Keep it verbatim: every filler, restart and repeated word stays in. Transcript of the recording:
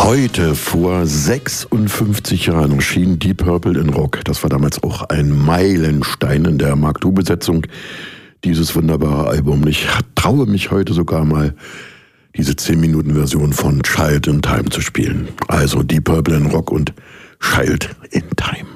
Heute vor sechsundfünfzig Jahren erschien Deep Purple in Rock. Das war damals auch ein Meilenstein in der Mark II-Besetzung, dieses wunderbare Album. Ich traue mich heute sogar mal, diese zehn Minuten Version von Child in Time zu spielen. Also Deep Purple in Rock und Child in Time.